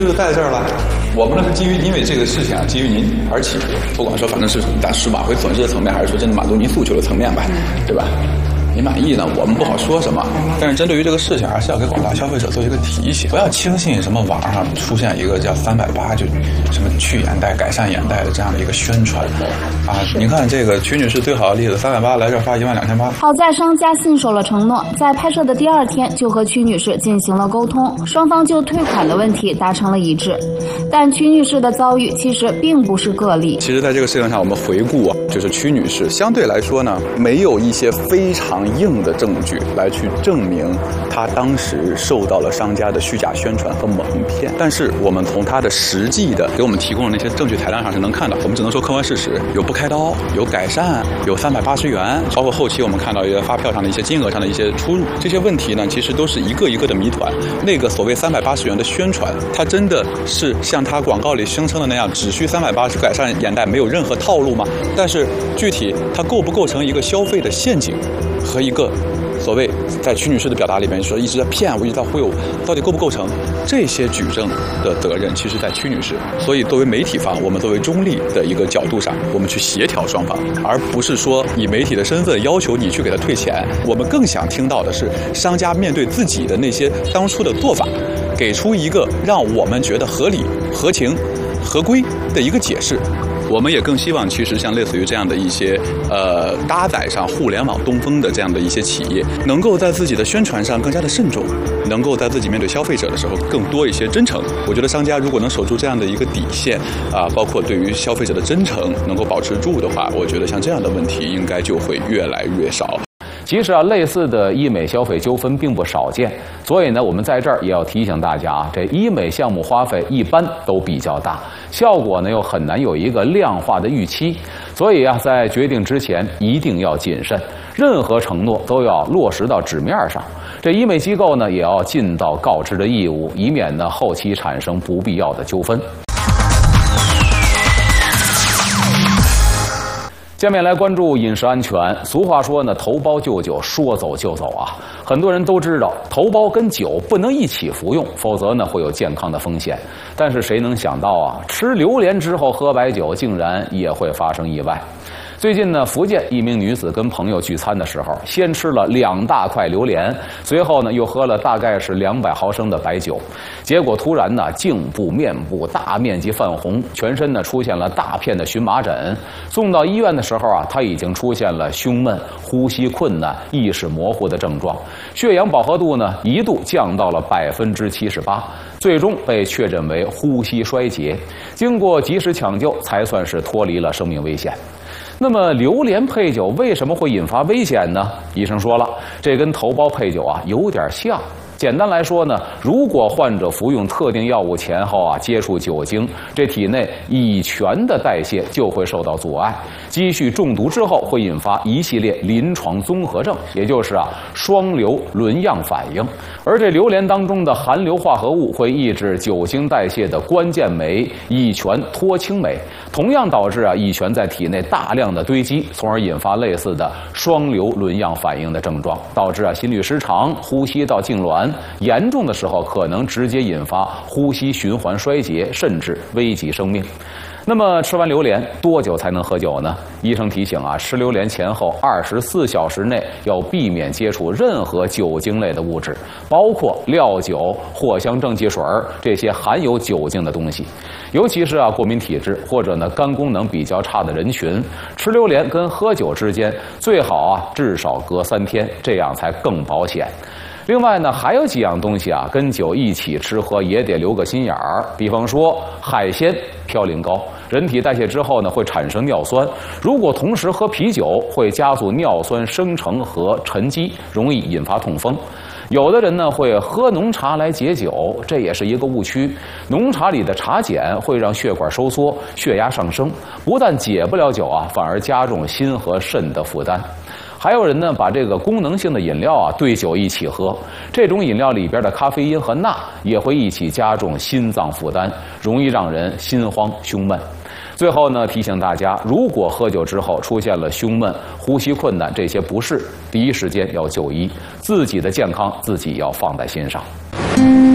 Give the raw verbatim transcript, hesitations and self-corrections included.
就在这儿了。我们呢是基于因为这个事情啊，基于您而起，不管说反正是但是挽回损失的层面，还是说真的满足您诉求的层面吧，对吧？您满意呢，我们不好说什么。但是针对于这个事情，还是要给广大消费者做一个提醒，不要轻信什么网上出现一个叫三百八就什么去眼袋、改善眼袋的这样的一个宣传啊。你看这个曲女士最好的例子，三百八来这花一万两千八。 好在商家信守了承诺，在拍摄的第二天就和曲女士进行了沟通，双方就退款的问题达成了一致。但曲女士的遭遇其实并不是个例。 其实，在这个事情上，我们回顾啊，就是曲女士相对来说呢，没有一些非常硬的证据来去证明她当时受到了商家的虚假宣传和蒙骗。但是我们从她的实际的给我们提供的那些证据材料上是能看到，我们只能说客观事实，有不开刀，有改善，有三百八十元，包括后期我们看到一些发票上的一些金额上的一些出入，这些问题呢，其实都是一个一个的谜团。那个所谓三百八十元的宣传，它真的是像他广告里声称的那样，只需三百八十改善眼袋，没有任何套路吗？但是具体它构不构成一个消费的陷阱和一个所谓在曲女士的表达里面说一直在骗我，一直在忽悠我，到底构不构成？这些举证的责任其实在曲女士。所以作为媒体方，我们作为中立的一个角度上，我们去协调双方，而不是说以媒体的身份要求你去给他退钱。我们更想听到的是商家面对自己的那些当初的做法，给出一个让我们觉得合理、合情、合规的一个解释。我们也更希望，其实像类似于这样的一些呃搭载上互联网东风的这样的一些企业，能够在自己的宣传上更加的慎重，能够在自己面对消费者的时候更多一些真诚。我觉得商家如果能守住这样的一个底线啊，包括对于消费者的真诚能够保持住的话，我觉得像这样的问题应该就会越来越少。 其实啊，类似的医美消费纠纷并不少见，所以呢，我们在这儿也要提醒大家啊，这医美项目花费一般都比较大，效果呢又很难有一个量化的预期，所以啊，在决定之前一定要谨慎，任何承诺都要落实到纸面上。这医美机构呢，也要尽到告知的义务，以免呢后期产生不必要的纠纷。下面来关注饮食安全。俗话说呢，头孢就酒，说走就走啊。很多人都知道，头孢跟酒不能一起服用，否则呢会有健康的风险。但是谁能想到啊，吃榴莲之后喝白酒，竟然也会发生意外。最近呢，福建一名女子跟朋友聚餐的时候，先吃了两大块榴莲，随后呢又喝了大概是两百毫升的白酒，结果突然呢颈部、面部大面积泛红，全身呢出现了大片的荨麻疹。送到医院的时候啊，她已经出现了胸闷、呼吸困难、意识模糊的症状，血氧饱和度呢一度降到了百分之七十八，最终被确诊为呼吸衰竭。经过及时抢救，才算是脱离了生命危险。那么榴莲配酒为什么会引发危险呢？医生说了，这跟头孢配酒啊有点像。简单来说呢，如果患者服用特定药物前后啊接触酒精，这体内乙醛的代谢就会受到阻碍，积蓄中毒之后会引发一系列临床综合症，也就是啊双硫仑样反应。而这榴莲当中的含硫化合物会抑制酒精代谢的关键酶乙醛脱氢酶，同样导致啊乙醛在体内大量的堆积，从而引发类似的双硫仑样反应的症状，导致啊心律失常、呼吸道痉挛。严重的时候可能直接引发呼吸循环衰竭，甚至危及生命。那么吃完榴莲多久才能喝酒呢？医生提醒啊，吃榴莲前后二十四小时内要避免接触任何酒精类的物质，包括料酒、藿香正气水这些含有酒精的东西。尤其是啊过敏体质或者呢肝功能比较差的人群，吃榴莲跟喝酒之间最好啊至少隔三天，这样才更保险。另外呢，还有几样东西啊，跟酒一起吃喝也得留个心眼儿。比方说海鲜、嘌呤高，人体代谢之后呢会产生尿酸，如果同时喝啤酒，会加速尿酸生成和沉积，容易引发痛风。有的人呢会喝浓茶来解酒，这也是一个误区。浓茶里的茶碱会让血管收缩，血压上升，不但解不了酒啊，反而加重心和肾的负担。还有人呢，把这个功能性的饮料啊兑酒一起喝，这种饮料里边的咖啡因和钠也会一起加重心脏负担，容易让人心慌胸闷。最后呢，提醒大家，如果喝酒之后出现了胸闷、呼吸困难这些不适，第一时间要就医，自己的健康自己要放在心上。